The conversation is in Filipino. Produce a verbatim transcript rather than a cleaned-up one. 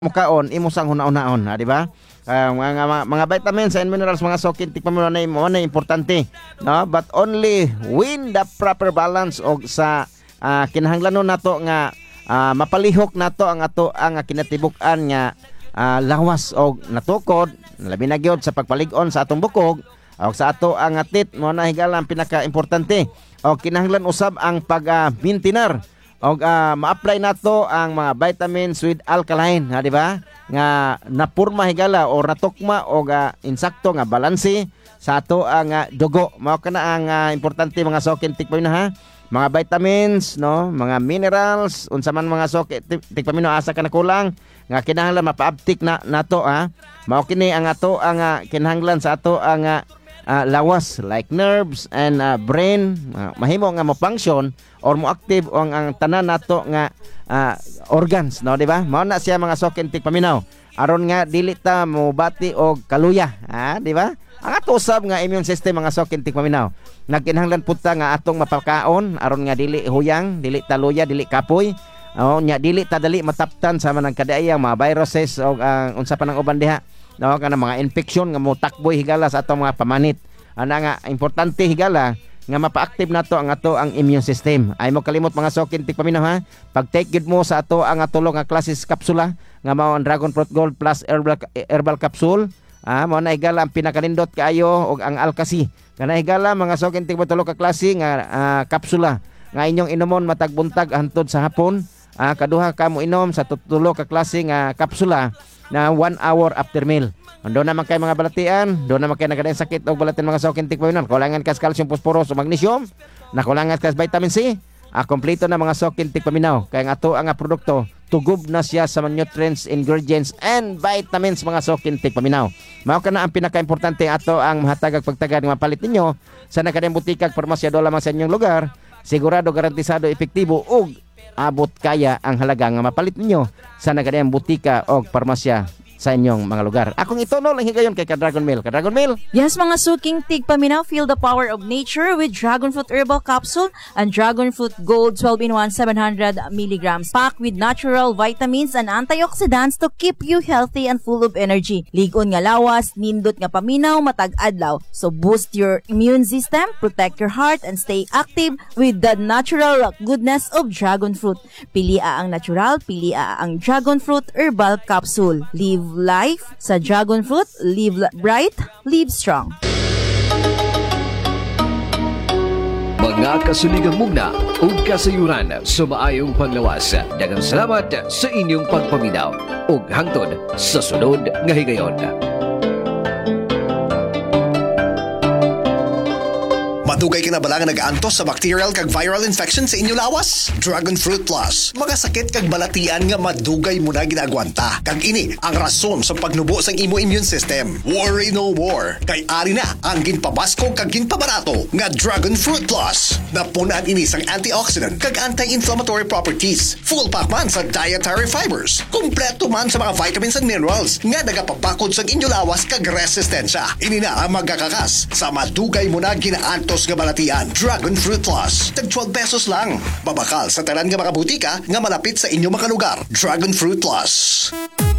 mukaon imo sang huna-hunaon, ha, di ba? Uh, mga, mga mga vitamins and minerals, mga sokit tikpan mo na mo na importante, no? But only win the proper balance og sa uh, kinahanglanon nato nga uh, mapalihok nato ang ato ang kinatibuk-an nga uh, lawas og natukod labi na gyud sa pagpalig-on sa atong bukog og sa ato ang atit mo na higala ang pinaka-importante og kinahanglan usab ang pag-maintainer uh, og uh, ma-apply nato ang mga vitamins with alkaline, ha, di ba? Nga napurma higala o natukma og uh, insakto nga balanse sa ato ang uh, dugo. Mao kana ang uh, importante mga sokin tikpaminaw, ha. Mga vitamins, no, mga minerals, unsa man mga sokin tikpaminaw asa ka nakulang nga kinahanglan mapaabtik na nato, ha. Mao kini ang ato ang uh, kinahanglan sa ato ang uh, Uh, lawas like nerves and uh, brain, uh, mahimo nga mo function or mo active ang ang tanan nato nga uh, organs, no, di ba? Mao na siya mga sokin tikpaminaw aron nga dili ta mo bati og kaluya, ha, di ba? Ang ato usab nga immune system mga sokin tikpaminaw nagkinahanglan pud ta nga atong mapakaon aron nga dili huyang, dili taluya, dili kapoy. Oh, nya dili ta dali mataptan sa manang kadaiyang mga viruses o ang uh, unsa pa nang uban diha. No, kana mga infection nga mo takboy higala sa atong mga pamanit. Ana nga importante higala nga mapa-active nato ang ato ang immune system. Ay mo kalimot mga sokin tikpaminaw, ha. Pag take gid mo sa ato ang atulong nga klases kapsula nga mao ang Dragon Fruit Gold plus herbal, herbal capsule. Ah, mo na higala ang pinakanindot kaayo og ang Alkasi. Kana higala mga sokin tikpatulo ka klase nga uh, kapsula nga inyong inomon matag buntag hantod sa hapon. Ah, kaduha ka mo inom sa tutulo ka klase nga kapsula na one hour after meal. Doon naman kay mga balatian, doon naman kay nagadaing sakit o balatian mga sokin tikpaminaw. Kulangan kas calcium, phosphorus o magnesium, nakulangan kas vitamin C. Ah, kompleto na mga sokin tikpaminaw. Kaya nga ato ang produkto, tugob na siya sa mga nutrients, ingredients, and vitamins mga sokin tikpaminaw. Mao kana ang pinaka-importante ato ang mahatagag pagtagad nga mapalit ninyo sa nakadaing butika parmasya do lamang sa inyong lugar. Sigurado, garantisado, epektibo ug abot kaya ang halaga nga mapalit ninyo sa nakadaing butika o parmasya sa inyong mga lugar. Akong itono lang higayon kay Ka-Dragon Meal. Ka-Dragon Meal? Yes, mga suking tigpaminaw, feel the power of nature with Dragon Fruit Herbal Capsule and Dragon Fruit Gold twelve in one seven hundred milligrams. Packed with natural vitamins and antioxidants to keep you healthy and full of energy. Ligon nga lawas, nindot nga paminaw, matag adlaw. So boost your immune system, protect your heart, and stay active with the natural goodness of Dragon Fruit. Pilia ang natural, pilia ang Dragon Fruit Herbal Capsule. Live life sa Dragon Fruit, live bright, live strong. Mga kasuligang mugna ug kasayuran sa maayong panglawas. Daghang salamat sa inyong pagpaminaw ug hangtod sa sunod nga higayon. Madugay kinabalangan nag-antos sa bacterial kag viral infection sa inyo lawas? Dragon Fruit Plus. Mga sakit kag balatian nga madugay mo na ginagwanta. Kag ini ang rason sa pagnubo sang imo immune system. Worry no more. Kay ari na ang ginpabasko kag ginpabarato nga Dragon Fruit Plus. Napunan ini sang antioxidant kag anti-inflammatory properties. Full pack man sa dietary fibers. Kompleto man sa mga vitamins and minerals nga nagapabakod sang inyo lawas kag resistensya. Ini na ang magkakakas sa madugay mo na ginaantos nga balatian. Dragon Fruit Plus. Tag twelve pesos lang. Babakal sa tanan nga mga butika nga malapit sa inyo mga lugar. Dragon Fruit Plus.